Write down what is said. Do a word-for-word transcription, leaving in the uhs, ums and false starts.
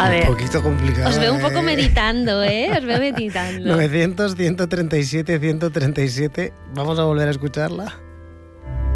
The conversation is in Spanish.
A un ver, poquito complicado. os veo un poco ¿eh? meditando, ¿eh? Os veo meditando. novecientos, ciento treinta y siete, ciento treinta y siete. Vamos a volver a escucharla.